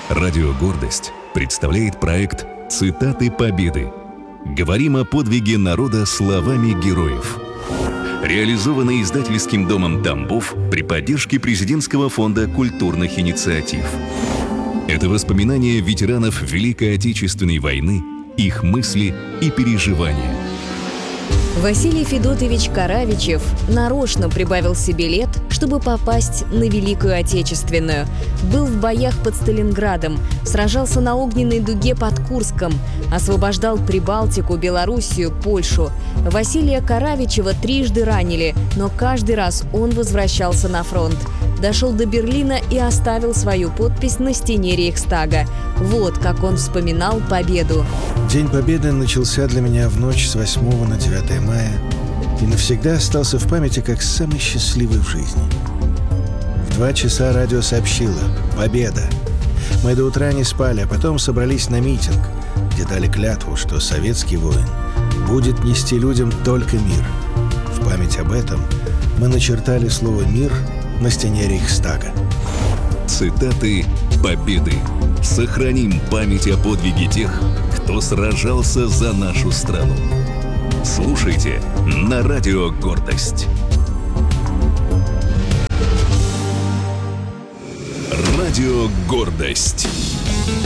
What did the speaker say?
Радио «Гордость» представляет проект «Цитаты Победы». Говорим о подвиге народа словами героев. Реализованный издательским домом «Тамбов» при поддержке Президентского фонда культурных инициатив. Это воспоминания ветеранов Великой Отечественной войны, их мысли и переживания. Василий Федотович Каравичев нарочно прибавил себе лет, чтобы попасть на Великую Отечественную. Был в боях под Сталинградом, сражался на огненной дуге под Курском, освобождал Прибалтику, Белоруссию, Польшу. Василия Каравичева трижды ранили, но каждый раз он возвращался на фронт. Дошел до Берлина и оставил свою подпись на стене Рейхстага. Вот как он вспоминал победу. День Победы начался для меня в ночь с 8 на 9 мая и навсегда остался в памяти как самый счастливый в жизни. В 2 часа радио сообщило: «Победа!». Мы до утра не спали, а потом собрались на митинг, где дали клятву, что советский воин будет нести людям только мир. В память об этом мы начертали слово «мир» на стене Рейхстага. Цитаты Победы. Сохраним память о подвиге тех, кто сражался за нашу страну. Слушайте на Радио «Гордость». Радио «Гордость».